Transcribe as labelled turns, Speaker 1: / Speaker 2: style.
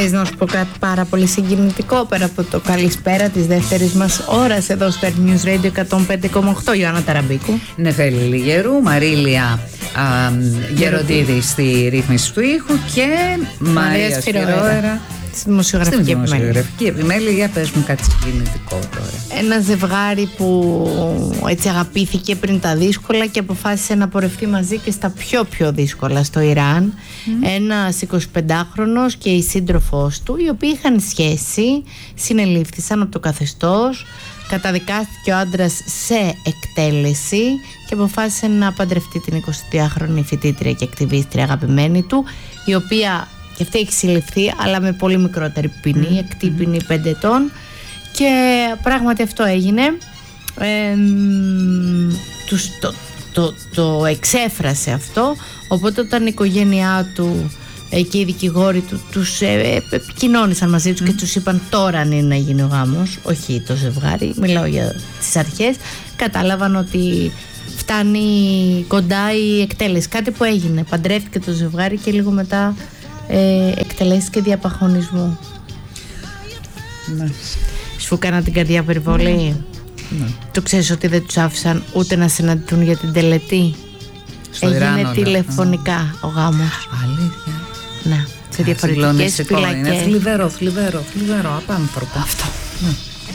Speaker 1: Θες να σου πω κάτι πάρα πολύ συγκινητικό πέρα από το καλησπέρα της δεύτερης μας ώρας εδώ στο News Radio 105,8, Ιωάννα Ταραμπίκου,
Speaker 2: Νεφέλη Λιγερού, Μαρίλια Γεροντίδη στη ρύθμιση του ήχου και Μαρία Σφυρόερα
Speaker 1: στη δημοσιογραφική
Speaker 2: επιμέλεια. Για πες μου κάτι συγκινητικό τώρα.
Speaker 1: Ένα ζευγάρι που έτσι αγαπήθηκε πριν τα δύσκολα και αποφάσισε να πορευτεί μαζί και στα πιο δύσκολα στο Ιράν. Ένας 25χρονος και η σύντροφός του, οι οποίοι είχαν σχέση, συνελήφθησαν από το καθεστώς. Καταδικάστηκε ο άντρας σε εκτέλεση και αποφάσισε να παντρευτεί την 22χρονη φοιτήτρια και ακτιβίστρια αγαπημένη του, η οποία και αυτή έχει συλληφθεί, αλλά με πολύ μικρότερη ποινή, εκτή ποινή 5 ετών. Και πράγματι αυτό έγινε. Το εξέφρασε αυτό. Οπότε όταν η οικογένειά του και οι δικηγόροι του τους επικοινώνησαν μαζί τους και τους είπαν τώρα αν είναι να γίνει ο γάμος, όχι το ζευγάρι, μιλάω για τις αρχές, κατάλαβαν ότι φτάνει κοντά η εκτέλεση. Κάτι που έγινε, παντρεύτηκε το ζευγάρι και λίγο μετά εκτελέστηκε διαπαχωνισμού.
Speaker 2: Ναι.
Speaker 1: Σου κάνα την καρδιά περιβολή.
Speaker 2: Ναι.
Speaker 1: Το ξέρεις ότι δεν τους άφησαν ούτε να συναντηθούν για την τελετή. Έγινε τηλεφωνικά ο γάμος.
Speaker 2: Αλήθεια.
Speaker 1: Ναι, σε διαφορετικές φυλακές.
Speaker 2: Είναι θλιβερό, απάνθρωπο.
Speaker 1: Αυτό.
Speaker 2: Ναι.